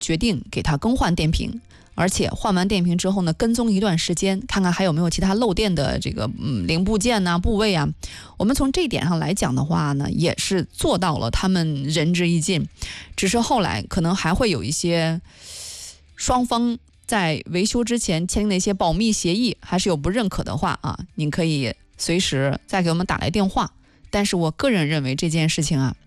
决定给他更换电瓶，而且换完电瓶之后呢，跟踪一段时间，看看还有没有其他漏电的这个零部件啊、部位啊。我们从这一点上来讲的话呢，也是做到了他们仁至义尽。只是后来可能还会有一些双方在维修之前签订的一些保密协议，还是有不认可的话啊，您可以随时再给我们打来电话。但是我个人认为这件事情啊，